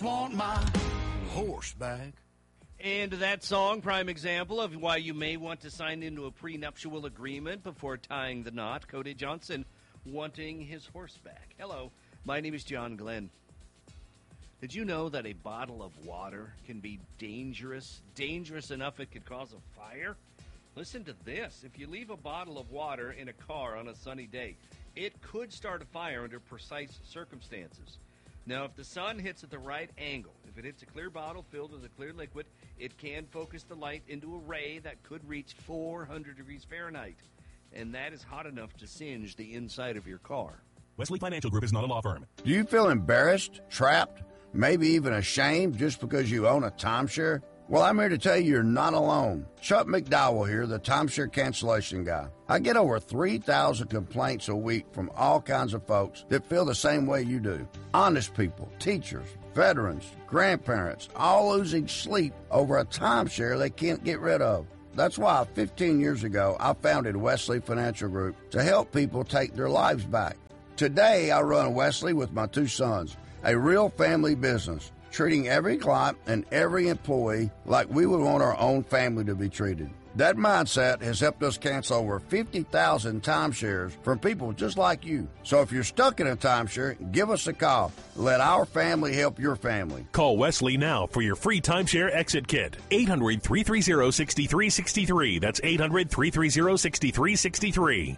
want my horse back. And that song, prime example of why you may want to sign into a prenuptial agreement before tying the knot. Cody Johnson wanting his horse back. Hello, my name is John Glenn. Did you know that a bottle of water can be dangerous? Dangerous enough it could cause a fire? Listen to this. If you leave a bottle of water in a car on a sunny day, it could start a fire under precise circumstances. Now, if the sun hits at the right angle, if it hits a clear bottle filled with a clear liquid, it can focus the light into a ray that could reach 400 degrees Fahrenheit. And that is hot enough to singe the inside of your car. Wesley Financial Group is not a law firm. Do you feel embarrassed, trapped, maybe even ashamed just because you own a timeshare? Well, I'm here to tell you you're not alone. Chuck McDowell here, the timeshare cancellation guy. I get over 3,000 complaints a week from all kinds of folks that feel the same way you do. Honest people, teachers, veterans, grandparents, all losing sleep over a timeshare they can't get rid of. That's why 15 years ago, I founded Wesley Financial Group to help people take their lives back. Today, I run Wesley with my two sons, a real family business, treating every client and every employee like we would want our own family to be treated. That mindset has helped us cancel over 50,000 timeshares from people just like you. So if you're stuck in a timeshare, give us a call. Let our family help your family. Call Wesley now for your free timeshare exit kit. 800-330-6363. That's 800-330-6363.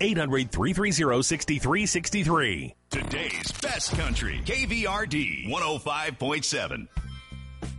800-330-6363. Today's best country, KVRD 105.7.